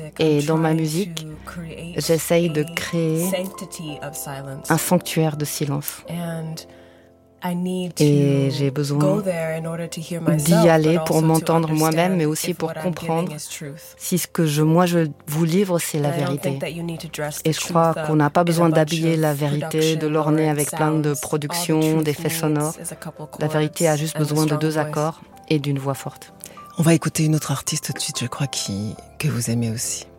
Et dans ma musique, j'essaye de créer un sanctuaire de silence. Et j'ai besoin d'y aller pour m'entendre moi-même, mais aussi pour comprendre si ce que je vous livre, c'est la vérité. Et je crois qu'on n'a pas besoin d'habiller la vérité, de l'orner avec plein de productions, d'effets sonores. La vérité a juste besoin de 2 accords et d'une voix forte. On va écouter une autre artiste tout de suite, je crois, que vous aimez aussi.